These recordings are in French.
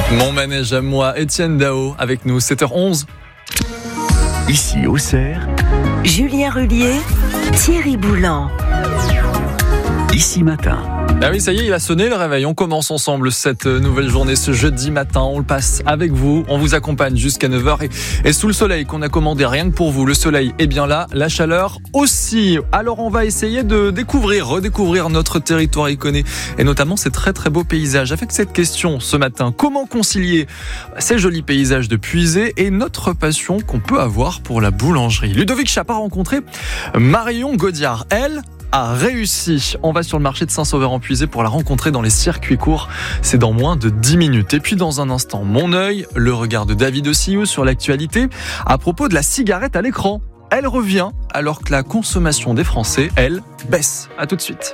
Mon manège à moi, Étienne Dao, avec nous, 7h11. Ici, Auxerre. Julien Rullier, Thierry Boulan. Ici Matin. Ah oui, ça y est, il a sonné le réveil. On commence ensemble cette nouvelle journée, ce jeudi matin. On le passe avec vous. On vous accompagne jusqu'à 9h. Et sous le soleil qu'on a commandé rien que pour vous, le soleil est bien là, la chaleur aussi. Alors on va essayer de redécouvrir notre territoire iconé et notamment ces très très beaux paysages. Avec cette question ce matin, comment concilier ces jolis paysages de Puisée et notre passion qu'on peut avoir pour la boulangerie? Ludovic Chap a rencontré Marion Gaudiard. Elle a réussi. On va sur le marché de Saint-Sauveur-en-Puisée pour la rencontrer dans les circuits courts. C'est dans moins de 10 minutes. Et puis dans un instant, mon œil, le regard de David Ossillou sur l'actualité à propos de la cigarette à l'écran. Elle revient alors que la consommation des Français, elle, baisse. À tout de suite.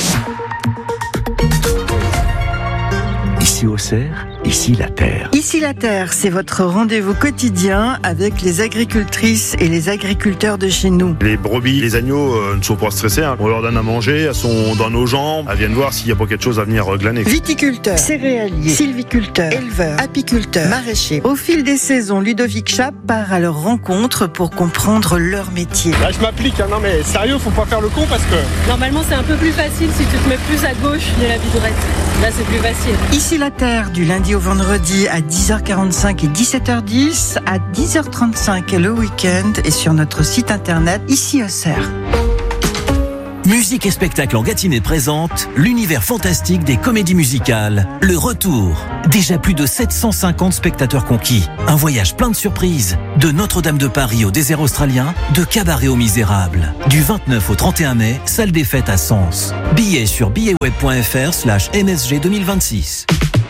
Ici Auxerre, ici la terre. Ici la terre, c'est votre rendez-vous quotidien avec les agricultrices et les agriculteurs de chez nous. Les brebis, les agneaux ne sont pas stressés. On leur donne à manger, elles sont dans nos jambes. Elles viennent voir s'il n'y a pas quelque chose à venir glaner. Viticulteurs, céréaliers, sylviculteurs, éleveurs, apiculteurs, maraîchers. Au fil des saisons, Ludovic Chap part à leur rencontre pour comprendre leur métier. Là, je m'applique. Non mais sérieux, faut pas faire le con parce que... Normalement, c'est un peu plus facile si tu te mets plus à gauche de la vidourette. Là, c'est plus facile. Ici la terre, du lundi au vendredi à 10h45 et 17h10, à 10h35 le week-end et sur notre site internet Ici Auxerre. Musique et spectacle en Gâtinais présente l'univers fantastique des comédies musicales. Le retour. Déjà plus de 750 spectateurs conquis. Un voyage plein de surprises. De Notre-Dame de Paris au désert australien, de Cabaret aux Misérables. Du 29 au 31 mai, salle des fêtes à Sens. Billets sur billetweb.fr/MSG 2026.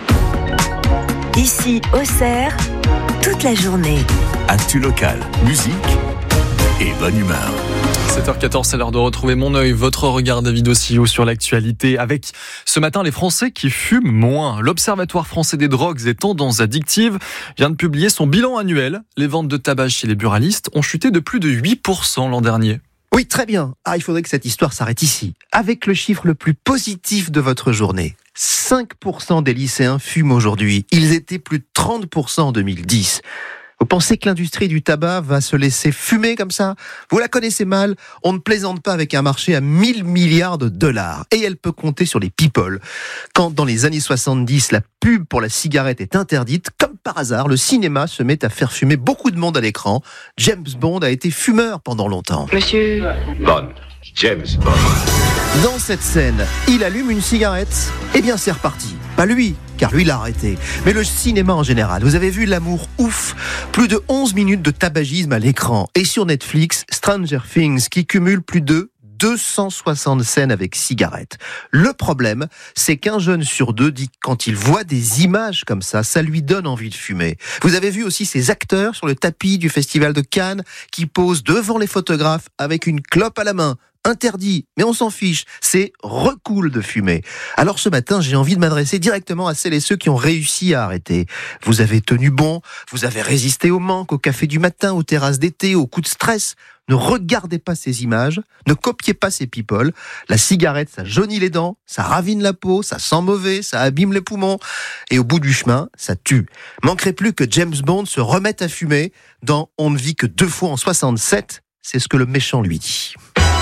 Ici Auxerre, toute la journée. Actu local, musique et bonne humeur. 7h14, c'est l'heure de retrouver mon œil, votre regard David Ossillou sur l'actualité avec ce matin les Français qui fument moins. L'Observatoire français des drogues et tendances addictives vient de publier son bilan annuel. Les ventes de tabac chez les buralistes ont chuté de plus de 8% l'an dernier. Oui, très bien. Il faudrait que cette histoire s'arrête ici. Avec le chiffre le plus positif de votre journée. 5% des lycéens fument aujourd'hui. Ils étaient plus de 30% en 2010. Vous pensez que l'industrie du tabac va se laisser fumer comme ça? Vous la connaissez mal. On ne plaisante pas avec un marché à 1000 milliards de dollars. Et elle peut compter sur les people. Quand, dans les années 70, la pub pour la cigarette est interdite, comme par hasard, le cinéma se met à faire fumer beaucoup de monde à l'écran. James Bond a été fumeur pendant longtemps. Monsieur Bond. James Bond. Dans cette scène, il allume une cigarette. Eh bien, c'est reparti. Pas lui, car lui l'a arrêté. Mais le cinéma en général. Vous avez vu L'amour ouf. Plus de 11 minutes de tabagisme à l'écran. Et sur Netflix, Stranger Things, qui cumule plus de 260 scènes avec cigarettes. Le problème, c'est qu'un jeune sur deux dit que quand il voit des images comme ça lui donne envie de fumer. Vous avez vu aussi ces acteurs sur le tapis du Festival de Cannes qui posent devant les photographes avec une clope à la main. Interdit, mais on s'en fiche, c'est recool de fumer. Alors ce matin, j'ai envie de m'adresser directement à celles et ceux qui ont réussi à arrêter. Vous avez tenu bon, vous avez résisté au manque, au café du matin, aux terrasses d'été, aux coups de stress. Ne regardez pas ces images, ne copiez pas ces people. La cigarette, ça jaunit les dents, ça ravine la peau, ça sent mauvais, ça abîme les poumons. Et au bout du chemin, ça tue. Manquerait plus que James Bond se remette à fumer dans On ne vit que 2 fois en 67. C'est ce que le méchant lui dit.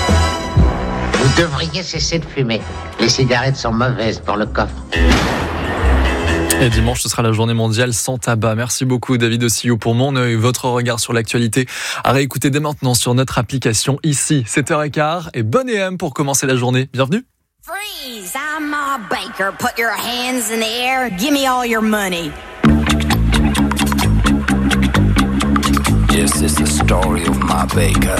Vous devriez cesser de fumer. Les cigarettes sont mauvaises pour le coffre. Et dimanche, ce sera la journée mondiale sans tabac. Merci beaucoup David Ossillou pour mon œil, votre regard sur l'actualité. À réécouter dès maintenant sur notre application ici, 7h15. Et bonne AM pour commencer la journée. Bienvenue. Freeze! I'm Ma Baker. Put your hands in the air. Give me all your money. Yes, it's the story of Ma Baker.